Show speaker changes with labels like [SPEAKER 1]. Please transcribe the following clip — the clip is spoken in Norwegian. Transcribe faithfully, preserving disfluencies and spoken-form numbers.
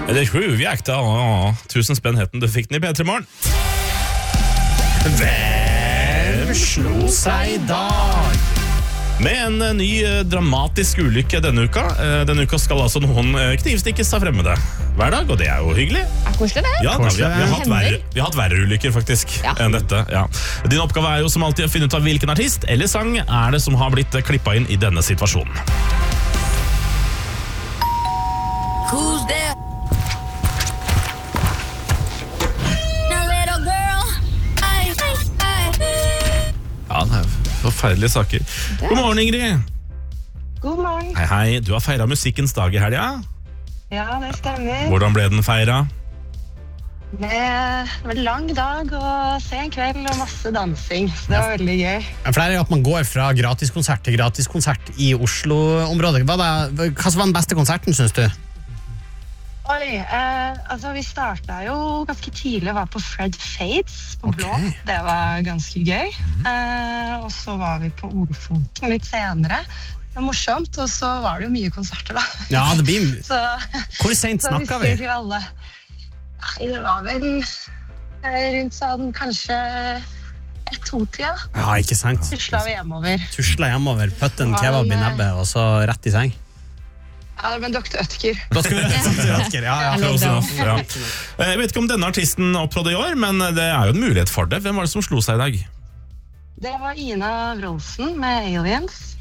[SPEAKER 1] Det er Groovejakt, da. Tusen spenn heten du fikk den i P tre Morgen. Hvem slo seg i dag? Med en ny dramatisk ulykke denne uka. Denne uka skal altså noen knivstikkes av fremmede hver dag, og det er jo hyggelig.
[SPEAKER 2] Er koselig det?
[SPEAKER 1] Ja, da, vi, har, vi, har hatt verre, vi har hatt verre ulykker faktisk
[SPEAKER 2] ja.
[SPEAKER 1] enn dette. Ja. Din oppgave er jo som alltid å finne ut av hvilken artist eller sang er det som har blitt klippet inn i denne situasjonen.
[SPEAKER 3] Who's there? Now little girl, I, I, I.
[SPEAKER 1] Ja, det er forferdelige saker. God morgen, Ingrid.
[SPEAKER 4] God morgen.
[SPEAKER 1] Hei, hei. Du har feiret musikkens dag i helga.
[SPEAKER 4] Ja, det stemmer.
[SPEAKER 1] Hvordan ble den feiret?
[SPEAKER 4] Det var en lang dag og sen kveld og masse dansing. Så det var veldig gøy.
[SPEAKER 5] For det er at man går fra gratiskonsert til gratiskonsert i Oslo-området. Hva, det, hva var den beste konserten, synes du?
[SPEAKER 4] Oi, eh, altså vi startet jo ganske tidlig og var på Fred Fades på Blå.
[SPEAKER 5] Ok.
[SPEAKER 4] Det var ganske gøy. Eh, og så var vi på Ordfonten litt senere. Det var morsomt, og så var det jo mye konserter da.
[SPEAKER 5] Ja, det blir...
[SPEAKER 4] Så,
[SPEAKER 5] Hvor sent
[SPEAKER 4] så
[SPEAKER 5] snakket
[SPEAKER 4] vi?
[SPEAKER 5] vi?
[SPEAKER 4] Til alle. Nei, det var vel eh, rundt sånn kanskje ett-to-tida.
[SPEAKER 5] Ja, ikke sant.
[SPEAKER 4] Tusla vi hjemover.
[SPEAKER 5] Tusla hjemover, pøtt en kebab i nebbet, og så rett i seng.
[SPEAKER 4] Ja, men doktor Ødker.
[SPEAKER 5] Da skal vi rett ja, ja.
[SPEAKER 1] Close enough, ja. Jeg vet ikke om denne artisten opptrådte i år, men det er jo en mulighet for det. Hvem var det som slo seg i dag?
[SPEAKER 4] Det var Ina Wroldsen med Aliens.